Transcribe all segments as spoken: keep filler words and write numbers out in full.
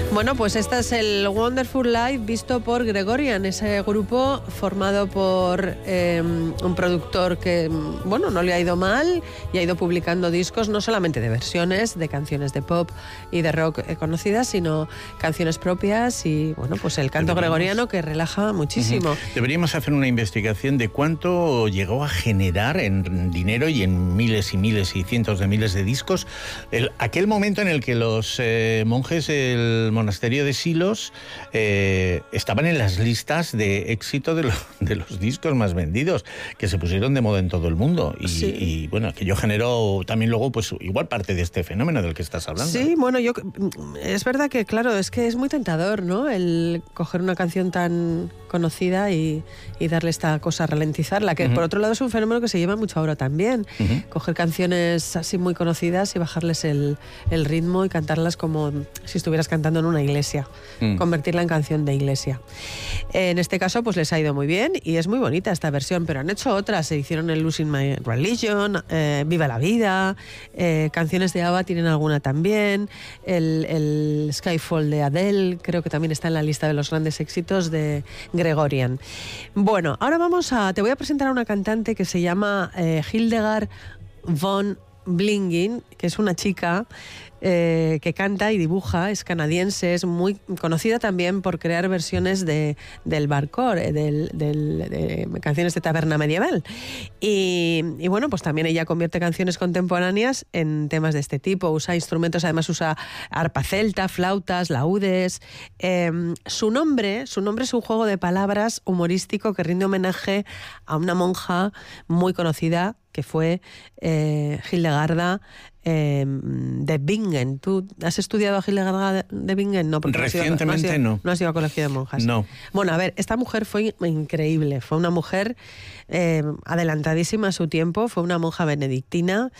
Bueno, pues este es el Wonderful Life visto por Gregorian, ese grupo formado por eh, un productor que, bueno, no le ha ido mal y ha ido publicando discos no solamente de versiones de canciones de pop y de rock eh, conocidas, sino canciones propias y, bueno, pues el canto Deberíamos... gregoriano que relaja muchísimo. Uh-huh. Deberíamos hacer una investigación de cuánto llegó a generar en dinero y en miles y miles y cientos de miles de discos el, aquel momento en el que los eh, monjes del monasterio de Silos eh, estaban en las listas de éxito de, lo, de los discos más vendidos, que se pusieron de moda en todo el mundo. Y, sí. y bueno, que yo generó también luego, pues igual parte de este fenómeno del que estás hablando. Sí, bueno, yo es verdad que, claro, es que es muy tentador, ¿no? El coger una canción tan conocida y, y darle esta cosa a ralentizarla, que uh-huh. por otro lado es un fenómeno que se lleva mucho ahora también. Uh-huh. Coger canciones así muy conocidas y bajarles el, el ritmo y cantarlas como si estuvieras cantando en una iglesia, uh-huh. convertirla en canción de iglesia. En este caso pues les ha ido muy bien y es muy bonita esta versión, pero han hecho otras, se hicieron el Losing My Religion, eh, Viva la Vida, eh, canciones de ABBA tienen alguna también, el, el Skyfall de Adele creo que también está en la lista de los grandes éxitos de Gregorian. Bueno, ahora vamos a, te voy a presentar a una cantante que se llama eh, Hildegard von Bingen, que es una chica eh, que canta y dibuja, es canadiense, es muy conocida también por crear versiones de, del barcore, del, del, de canciones de taberna medieval. Y, y bueno, pues también ella convierte canciones contemporáneas en temas de este tipo, usa instrumentos, además usa arpa celta, flautas, laúdes. Eh, su nombre, su nombre es un juego de palabras humorístico que rinde homenaje a una monja muy conocida que fue eh, Hildegarda eh, de Bingen. ¿Tú has estudiado a Hildegarda de Bingen? No, porque recientemente no has, ido, no. no has ido a colegio de monjas. No. Bueno, a ver, esta mujer fue increíble. Fue una mujer eh, adelantadísima a su tiempo. Fue una monja benedictina,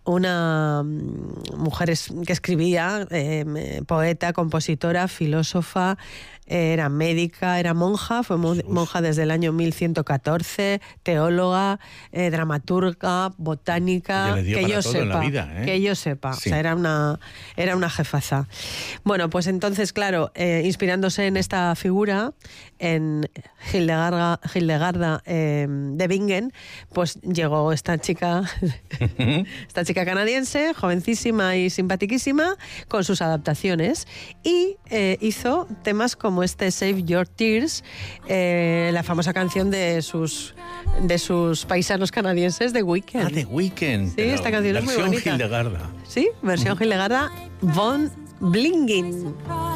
una mujer que escribía, eh, poeta, compositora, filósofa, eh, era médica, era monja, fue monja desde el año mil ciento catorce, teóloga, eh, dramaturga, botánica, que, que yo sepa, en la vida, ¿eh? que yo sepa, sí. o sea, era una, era una jefaza. Bueno, pues entonces, claro, eh, inspirándose en esta figura, en Hildegarda, Hildegarda eh, de Bingen, pues llegó esta chica, esta chica canadiense, jovencísima y simpaticísima, con sus adaptaciones, y eh, hizo temas como este Save Your Tears, eh, la famosa canción de sus de sus paisanos canadienses, The Weeknd. Ah, The Weeknd. Sí, esta canción es muy bonita. Versión Hildegarda. Sí, versión uh-huh. Hildegarda von Bingen.